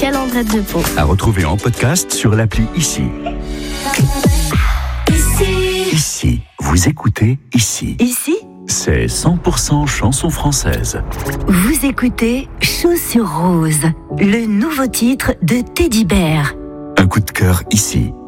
calandrette de Pau. À retrouver en podcast sur l'appli Ici. Ici, vous écoutez Ici. Ici, C'est 100% chansons françaises. vous écoutez Chaussures Roses, le nouveau titre de Teddy Bear. Un coup de cœur ici.